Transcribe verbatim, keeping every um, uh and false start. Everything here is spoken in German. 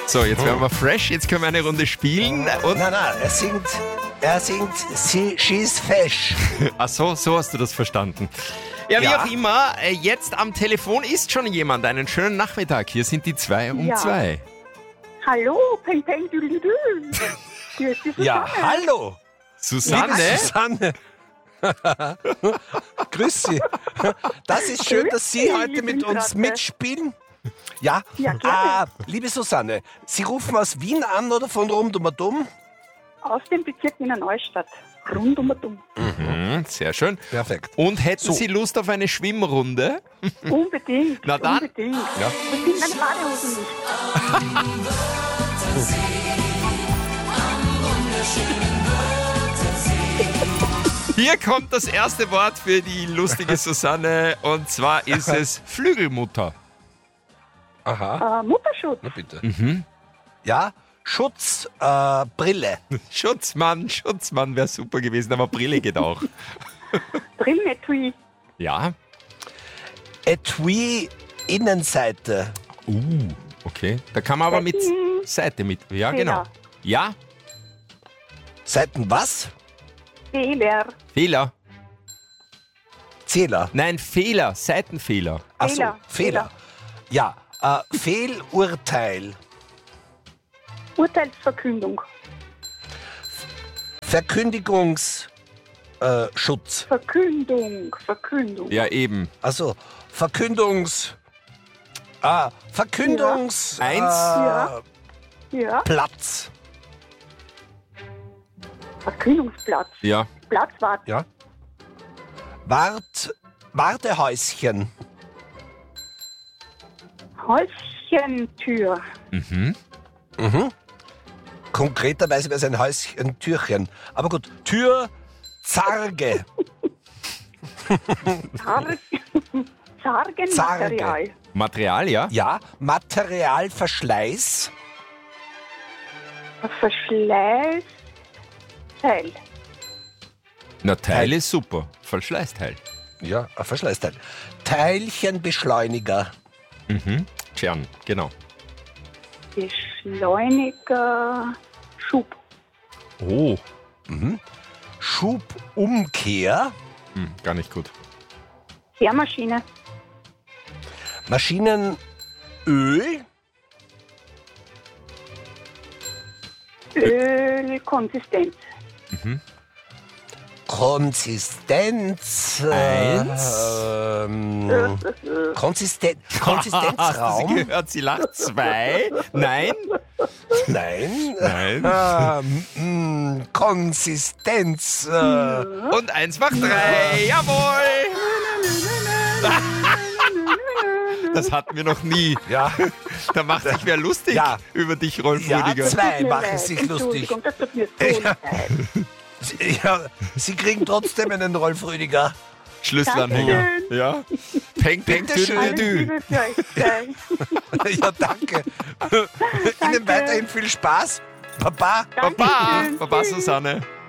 So, jetzt werden wir fresh, jetzt können wir eine Runde spielen. Und Nein, nein, er singt, er singt, sie, she's fesch. ach so, so hast du das verstanden. Ja, wie Ja. auch immer, äh, jetzt am Telefon ist schon jemand. Einen schönen Nachmittag. Hier sind die zwei um Ja. zwei. Hallo, Peng Peng Düdelüdü. Hier ist die Susanne. Ja, hallo. Susanne? Liebe Susanne. Grüß Sie. Das ist schön, dass Sie Grüß Sie, heute mit liebe uns Ratte. mitspielen. Ja, Ja, gerne. ah, liebe Susanne, Sie rufen aus Wien an oder von rund um und um? Aus dem Bezirk Wiener Neustadt. Rund um und um. Mhm, sehr schön. Perfekt. Und hätten So. Sie Lust auf eine Schwimmrunde? Unbedingt. Na dann. Unbedingt. Ja. Das sind meine Badehosen nicht. Hier kommt das erste Wort für die lustige Susanne und zwar ist es Flügelmutter. Aha, Äh, Mutterschutz. na bitte. Ja, Schutz, äh, Brille. Schutzmann, Schutzmann wäre super gewesen, aber Brille geht auch. Brillenetui. Ja. Etui, Innenseite. Uh, okay. Da kann man aber mit Seiten. Seite mit. Ja, Fehler. genau. Ja, Seiten was? Fehler. Fehler. Zähler. Nein, Fehler, Seitenfehler. Ach so, Fehler. Fehler. Ja, äh, Fehlurteil. Urteilsverkündung. Verkündigungsschutz. Äh, Schutz. Verkündung. Verkündung. Ja, eben. Also Verkündungs. Ah, Verkündungs. Ja. Eins. Äh, Ja. Ja. Platz. Verkündungsplatz. Ja. Platzwart. Ja. Wart. Wartehäuschen. Häuschentür. Mhm. Konkreterweise wäre es ein Häuschen, Türchen. Aber gut, Tür, Zarge. Zarg Zargenmaterial. Material, ja? Ja, Materialverschleiß. Verschleißteil. Na, Teil ist super. Verschleißteil. Ja, ein Verschleißteil. Teilchenbeschleuniger. Mhm. Tschern, genau. Beschleuniger. Schub. Oh, Schubumkehr. hm, gar nicht gut. Kehrmaschine. Maschinenöl. Ölkonsistenz. Konsistenz. Eins. Ähm, Konsisten Hast du sie Konsistenzraum. gehört? Sie lacht. Zwei. Nein. Nein. Nein. Ähm, mh, Konsistenz. Äh, Und eins macht drei. Jawohl. Das hatten wir noch nie. ja, Da macht sich wer lustig Ja. über dich, Rolf ja, Rüdiger. zwei Mir machen leid. sich lustig. Entschuldigung, das tut mir so leid. Ja, Sie kriegen trotzdem einen Rolf Rüdiger. Schlüsselanhänger. Dankeschön. Ja. Peng, peng, Bitte schön. Alles dü, dü. Liebe für euch zwei. Ja, danke. Ihnen weiterhin viel Spaß. Baba. Baba. Dankeschön. Baba, Tschüss. Susanne.